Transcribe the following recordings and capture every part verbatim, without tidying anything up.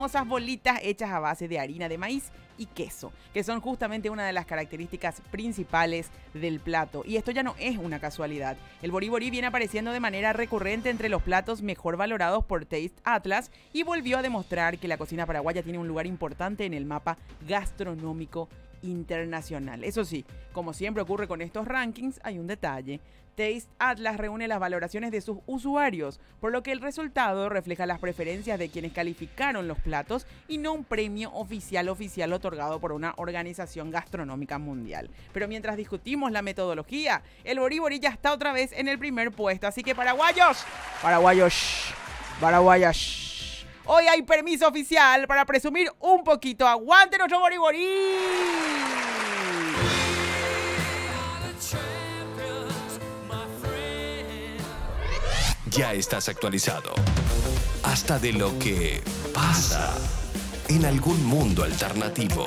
famosas bolitas hechas a base de harina de maíz y queso, que son justamente una de las características principales del plato. Y esto ya no es una casualidad. El Bori Bori viene apareciendo de manera recurrente entre los platos mejor valorados por Taste Atlas y volvió a demostrar que la cocina paraguaya tiene un lugar importante en el mapa gastronómico internacional. Eso sí, como siempre ocurre con estos rankings, hay un detalle. Taste Atlas reúne las valoraciones de sus usuarios, por lo que el resultado refleja las preferencias de quienes calificaron los platos y no un premio oficial oficial otorgado por una organización gastronómica mundial. Pero mientras discutimos la metodología, el Bori Bori ya está otra vez en el primer puesto, así que paraguayos, paraguayos, paraguayas, hoy hay permiso oficial para presumir un poquito. ¡Aguante nuestro Bori Bori! Ya estás actualizado. Hasta de lo que pasa en algún mundo alternativo.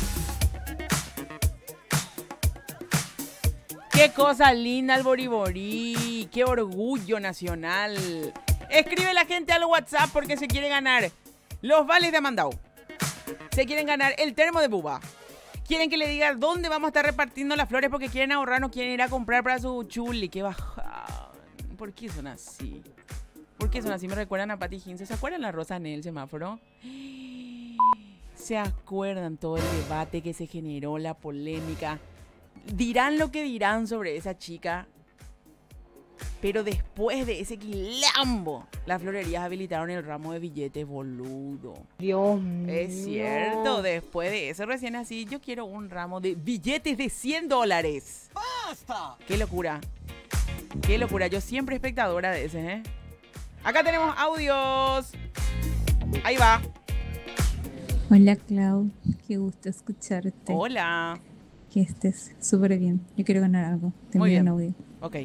¡Qué cosa linda el Bori Bori! ¡Qué orgullo nacional! Escribe la gente al WhatsApp porque se quiere ganar los vales de Amandau. Se quieren ganar el termo de Buba. Quieren que le diga dónde vamos a estar repartiendo las flores porque quieren ahorrar, no quieren ir a comprar para su chuli. ¡Qué bajada! ¿Por qué son así? ¿Por qué son así? Me recuerdan a Patty Hince. ¿Se acuerdan la rosa en el semáforo? ¿Se acuerdan todo el debate que se generó, la polémica? Dirán lo que dirán sobre esa chica, pero después de ese quilombo, las florerías habilitaron el ramo de billetes, boludo. Dios mío. Es cierto, después de eso recién así, yo quiero un ramo de billetes de cien dólares. ¡Basta! ¡Qué locura! ¡Qué locura! Yo siempre espectadora de ese, ¿eh? Acá tenemos audios. Ahí va. Hola, Clau. Qué gusto escucharte. Hola. Que estés súper bien. Yo quiero ganar algo. Te Muy envío bien. un audio. Ok.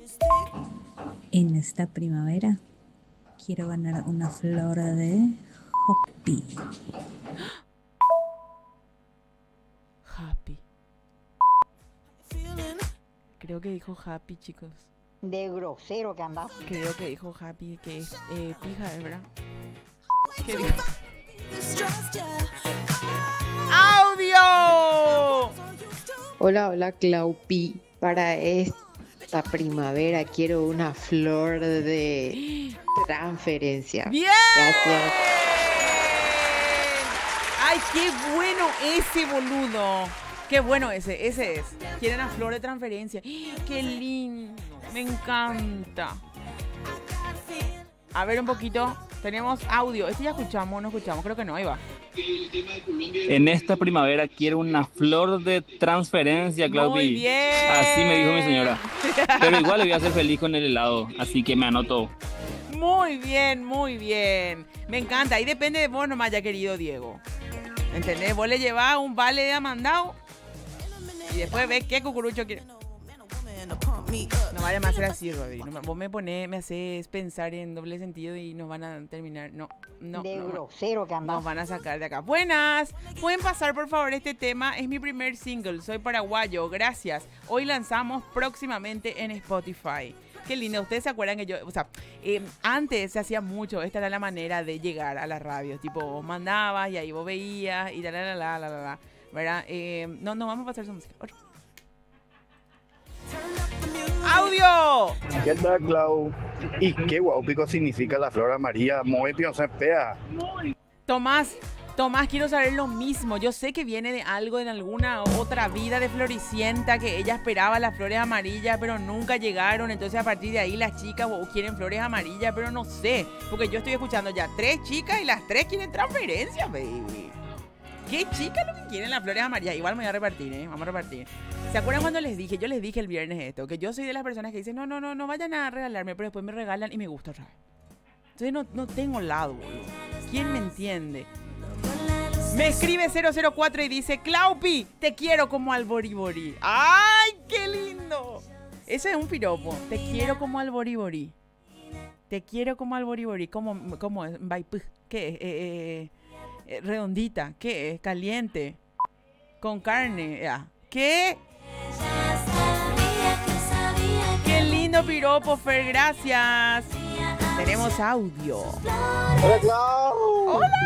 En esta primavera quiero ganar una flor de Hopi. Happy. Creo que dijo happy, chicos. De grosero que andás. Creo que dijo happy, que es eh, pija, ¿es verdad? ¿Qué dijo? ¡Audio! Hola, hola, Claupi. Para esta primavera quiero una flor de transferencia. ¡Bien! Gracias. ¡Ay, qué bueno ese, boludo! ¡Qué bueno ese! Ese es. Quieren una flor de transferencia. ¡Qué lindo! Me encanta. A ver un poquito. Tenemos audio. ¿Este ya escuchamos o no escuchamos? Creo que no. Ahí va. En esta primavera quiero una flor de transferencia, Claupi. Muy bien. Así me dijo mi señora. Pero igual le voy a hacer feliz con el helado, así que me anoto. Muy bien, muy bien. Me encanta. Ahí depende de vos nomás, ya querido Diego. ¿Entendés? Vos le llevás un vale de amandao y después ves qué cucurucho quiere. No vaya más a ser así, Rodri. No, vos me ponés, me haces pensar en doble sentido y nos van a terminar. No, no. De no, grosero que andás. Nos van a sacar de acá. Buenas. Pueden pasar, por favor, este tema. Es mi primer single. Soy paraguayo. Gracias. Hoy lanzamos próximamente en Spotify. Qué lindo. Ustedes se acuerdan que yo, o sea, eh, antes se hacía mucho. Esta era la manera de llegar a las radios. Tipo, vos mandabas y ahí vos veías y la, la, la, la, la, la. ¿Verdad? Eh, no, no vamos a pasar su música. Otro. ¡Audio! ¿Qué tal, Clau? ¿Y qué guaupico significa la flor amarilla? Muy pea. Tomás, Tomás, quiero saber lo mismo. Yo sé que viene de algo en alguna otra vida de Floricienta, que ella esperaba las flores amarillas, pero nunca llegaron. Entonces, a partir de ahí, las chicas wow, quieren flores amarillas, pero no sé. Porque yo estoy escuchando ya tres chicas y las tres quieren transferencia, baby. ¿Qué chicas lo que quieren las flores amarillas? Igual me voy a repartir, ¿eh? Vamos a repartir. ¿Se acuerdan cuando les dije? Yo les dije el viernes esto, que yo soy de las personas que dicen, no, no, no, no vayan a regalarme, pero después me regalan y me gusta otra vez. Entonces no, no tengo lado, boludo. ¿Quién me entiende? Me escribe cero cero cuatro y dice, Claupi, te quiero como al Bori Bori. ¡Ay, qué lindo! Ese es un piropo. Te quiero como al Bori Bori. Te quiero como al Bori Bori. ¿Cómo, cómo es? ¿Qué es? Eh, eh, eh, redondita. ¿Qué es? Caliente. Con carne. Ya. ¿Qué? ¡Qué lindo piropo, Fer! Gracias. Tenemos audio. Hola, Clau. Hola.